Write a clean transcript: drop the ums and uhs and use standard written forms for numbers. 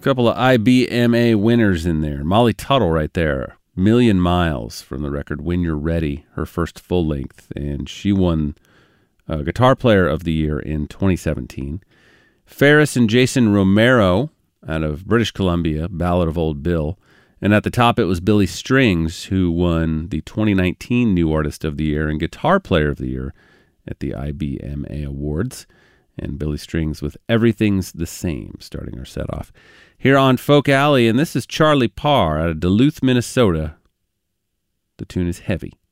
couple of IBMA winners in there. Molly Tuttle right there. Million Miles from the record When You're Ready, her first full length. And she won Guitar Player of the Year in 2017. Ferris and Jason Romero out of British Columbia, Ballad of Old Bill. And at the top, it was Billy Strings, who won the 2019 New Artist of the Year and Guitar Player of the Year at the IBMA Awards. And Billy Strings with Everything's the Same, starting our set off here on Folk Alley. And this is Charlie Parr out of Duluth, Minnesota. The tune is Heavy.